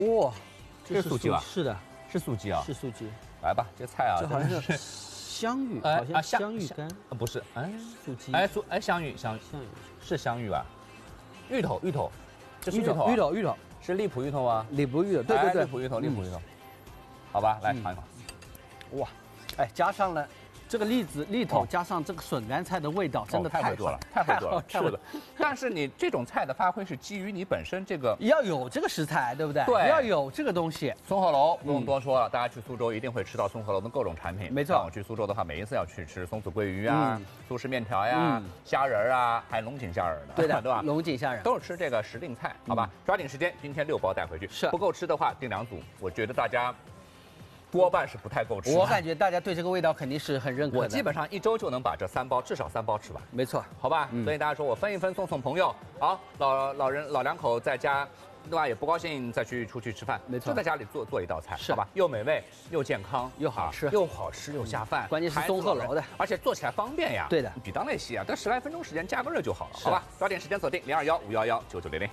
哇， 这是素鸡吧？ 是的， 是素鸡啊。 是素鸡。 来吧，这菜啊， 这好像是香芋，好像香芋干。 不是， 素鸡。 香芋是香芋吧？芋头，这是芋头，是荔浦芋头吗？ 荔浦芋头，对， 荔浦芋头。好吧，来尝一尝。 哇，哎，加上了。这个栗头加上这个笋干菜的味道，真的太会做了，太会做了。但是你这种菜的发挥是基于你本身这个要有这个食材，对不对？ 对， 要有这个东西。 松鹤楼不用多说了，大家去苏州一定会吃到松鹤楼的各种产品。 没错， 我去苏州的话，每一次要去吃松子桂鱼啊、苏式面条呀、虾仁啊，还有龙井虾仁的。 对的， 对吧？ 龙井虾仁都是吃这个时令菜，好吧？抓紧时间，今天6包带回去。 是不够吃的话订2组，我觉得大家。多半是不太够吃。 我感觉大家对这个味道肯定是很认可的。 我基本上1周就能把这3包，至少3包吃完。 没错， 好吧。所以大家说我分一分送朋友，好，老两口在家，对吧？也不高兴再出去吃饭， 没错， 就在家里做一道菜， 是好吧？又美味又健康又好吃， 又下饭。 关键是松鹤楼的， 而且做起来方便呀。 对的， 比当那些啊，跟10来分钟时间加个热就好了，好吧？抓紧时间锁定021-511-9900。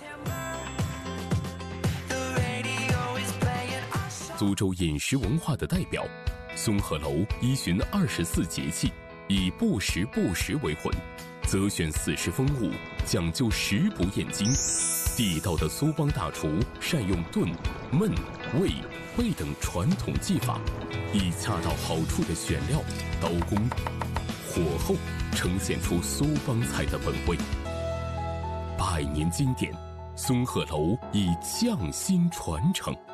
苏州饮食文化的代表，松鹤楼依循24节气，以不时不食为魂，择选40风物，讲究食不厌精。地道的苏帮大厨善用炖、焖、煨、烩等传统技法，以恰到好处的选料、刀工、火候，呈现出苏帮菜的本味。100年经典，松鹤楼以匠心传承。